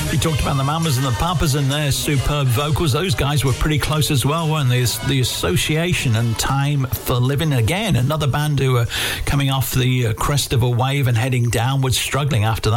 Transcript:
We talked about the Mamas and the Papas and their superb vocals. Those guys were pretty close as well, weren't they? The Association and Time for Living. Again, another band who are coming off the crest of a wave and heading downwards, struggling after that.